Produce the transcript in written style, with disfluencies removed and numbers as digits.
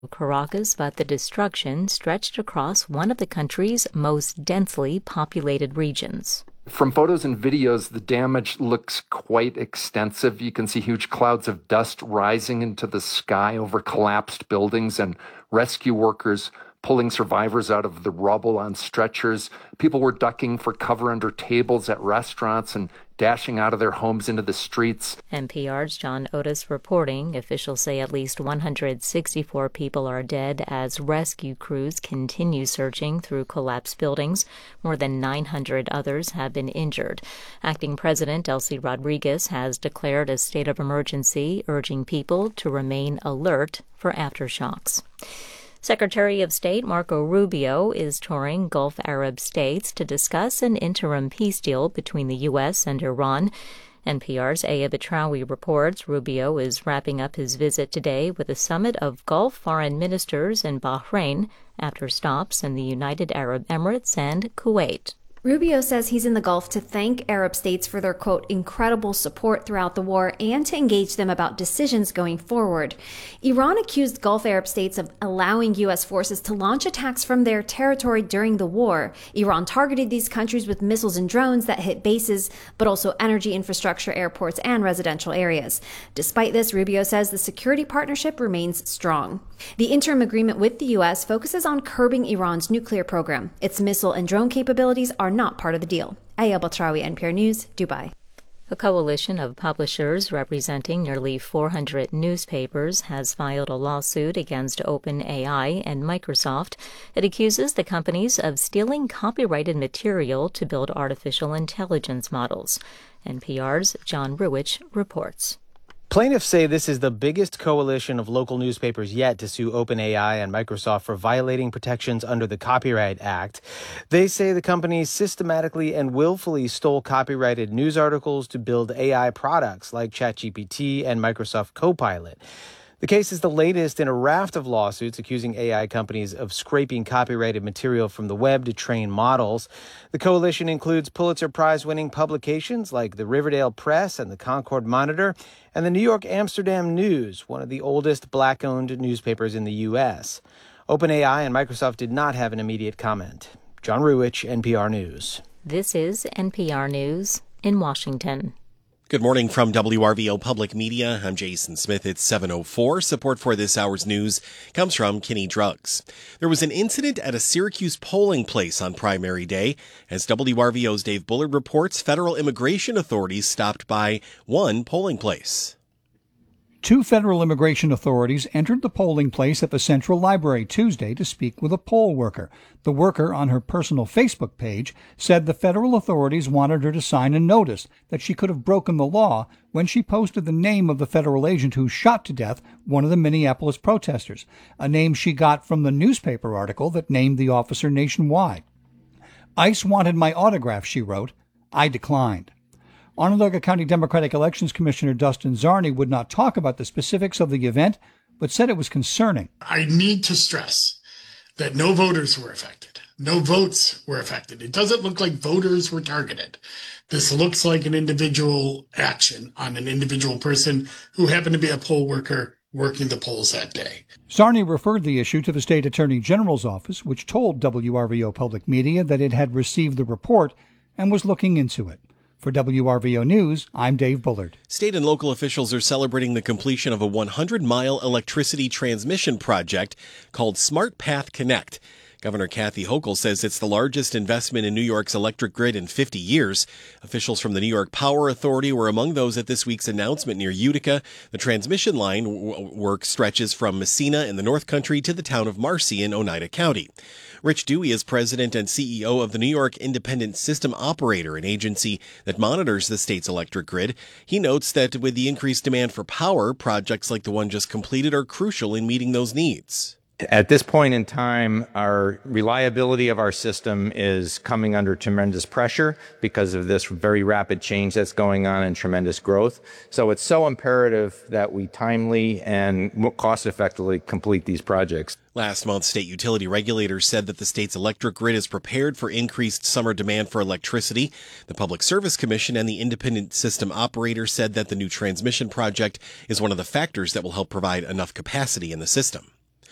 Caracas, but the destruction stretched across one of the country's most densely populated regions. From photos and videos, the damage looks quite extensive. You can see huge clouds of dust rising into the sky over collapsed buildings and rescue workers pulling survivors out of the rubble on stretchers. People were ducking for cover under tables at restaurants and dashing out of their homes into the streets. NPR's John Otis reporting. Officials say at least 164 people are dead as rescue crews continue searching through collapsed buildings. More than 900 others have been injured. Acting President Delcy Rodriguez has declared a state of emergency, urging people to remain alert for aftershocks. Secretary of State Marco Rubio is touring Gulf Arab states to discuss an interim peace deal between the U.S. and Iran. NPR's Aya Batrawi reports Rubio is wrapping up his visit today with a summit of Gulf foreign ministers in Bahrain after stops in the United Arab Emirates and Kuwait. Rubio says he's in the Gulf to thank Arab states for their, quote, incredible support throughout the war and to engage them about decisions going forward. Iran accused Gulf Arab states of allowing U.S. forces to launch attacks from their territory during the war. Iran targeted these countries with missiles and drones that hit bases, but also energy infrastructure, airports, and residential areas. Despite this, Rubio says the security partnership remains strong. The interim agreement with the U.S. focuses on curbing Iran's nuclear program. Its missile and drone capabilities are not part of the deal. Aya Batrawi, NPR News, Dubai. A coalition of publishers representing nearly 400 newspapers has filed a lawsuit against OpenAI and Microsoft. It accuses the companies of stealing copyrighted material to build artificial intelligence models. NPR's John Ruwitch reports. Plaintiffs say this is the biggest coalition of local newspapers yet to sue OpenAI and Microsoft for violating protections under the Copyright Act. They say the companies systematically and willfully stole copyrighted news articles to build AI products like ChatGPT and Microsoft Copilot. The case is the latest in a raft of lawsuits accusing AI companies of scraping copyrighted material from the web to train models. The coalition includes Pulitzer Prize-winning publications like the Riverdale Press and the Concord Monitor, and the New York Amsterdam News, one of the oldest black-owned newspapers in the U.S. OpenAI and Microsoft did not have an immediate comment. John Ruwitch, NPR News. This is NPR News in Washington. Good morning from WRVO Public Media. I'm Jason Smith. It's 7:04. Support for this hour's news comes from Kinney Drugs. There was an incident at a Syracuse polling place on primary day. As WRVO's Dave Bullard reports, federal immigration authorities stopped by one polling place. Two federal immigration authorities entered the polling place at the Central Library Tuesday to speak with a poll worker. The worker, on her personal Facebook page, said the federal authorities wanted her to sign a notice that she could have broken the law when she posted the name of the federal agent who shot to death one of the Minneapolis protesters, a name she got from the newspaper article that named the officer nationwide. ICE wanted my autograph, she wrote. I declined. Onondaga County Democratic Elections Commissioner Dustin Czarny would not talk about the specifics of the event, but said it was concerning. I need to stress that no voters were affected. No votes were affected. It doesn't look like voters were targeted. This looks like an individual action on an individual person who happened to be a poll worker working the polls that day. Czarny referred the issue to the state attorney general's office, which told WRVO Public Media that it had received the report and was looking into it. For WRVO News, I'm Dave Bullard. State and local officials are celebrating the completion of a 100-mile electricity transmission project called Smart Path Connect. Governor Kathy Hochul says it's the largest investment in New York's electric grid in 50 years. Officials from the New York Power Authority were among those at this week's announcement near Utica. The transmission line work stretches from Messina in the North Country to the town of Marcy in Oneida County. Rich Dewey is president and CEO of the New York Independent System Operator, an agency that monitors the state's electric grid. He notes that with the increased demand for power, projects like the one just completed are crucial in meeting those needs. At this point in time, our reliability of our system is coming under tremendous pressure because of this very rapid change that's going on and tremendous growth. So it's so imperative that we timely and cost-effectively complete these projects. Last month, state utility regulators said that the state's electric grid is prepared for increased summer demand for electricity. The Public Service Commission and the Independent System Operator said that the new transmission project is one of the factors that will help provide enough capacity in the system.